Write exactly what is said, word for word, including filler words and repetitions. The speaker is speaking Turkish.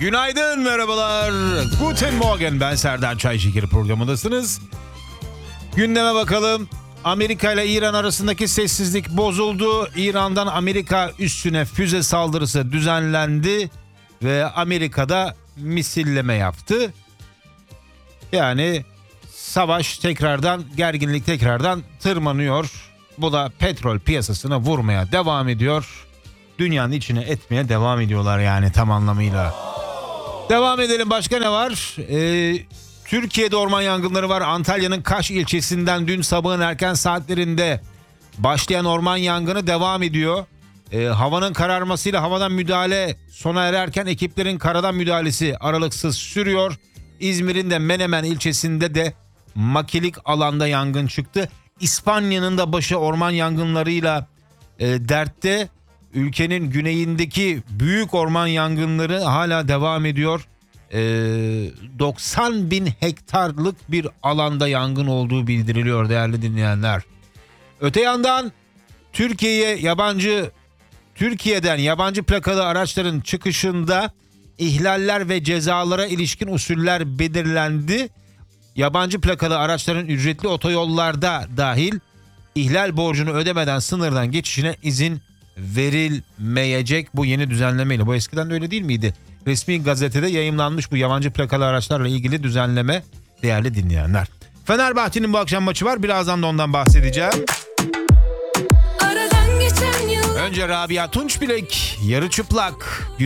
Günaydın, merhabalar. Guten Morgen, ben Serdar Çayşekeri programındasınız. Gündeme bakalım. Amerika ile İran arasındaki sessizlik bozuldu. İran'dan Amerika üssüne füze saldırısı düzenlendi ve Amerika'da misilleme yaptı. Yani savaş tekrardan, gerginlik tekrardan tırmanıyor. Bu da petrol piyasasına vurmaya devam ediyor. Dünyanın içine etmeye devam ediyorlar yani tam anlamıyla. Devam edelim, başka ne var? Ee, Türkiye'de orman yangınları var. Antalya'nın Kaş ilçesinden dün sabahın erken saatlerinde başlayan orman yangını devam ediyor. Ee, havanın kararmasıyla havadan müdahale sona ererken ekiplerin karadan müdahalesi aralıksız sürüyor. İzmir'in de Menemen ilçesinde de makilik alanda yangın çıktı. İspanya'nın da başı orman yangınlarıyla e, dertte. Ülkenin güneyindeki büyük orman yangınları hala devam ediyor. Ee, doksan bin hektarlık bir alanda yangın olduğu bildiriliyor değerli dinleyenler. Öte yandan Türkiye'ye yabancı Türkiye'den yabancı plakalı araçların çıkışında ihlaller ve cezalara ilişkin usuller belirlendi. Yabancı plakalı araçların ücretli otoyollarda dahil ihlal borcunu ödemeden sınırdan geçişine izin verilmeyecek bu yeni düzenlemeyle. Bu eskiden de öyle değil miydi? Resmi gazetede yayımlanmış bu yabancı plakalı araçlarla ilgili düzenleme değerli dinleyenler. Fenerbahçe'nin bu akşam maçı var. Birazdan da ondan bahsedeceğim. Önce Rabia Tunçbilek yarı çıplak.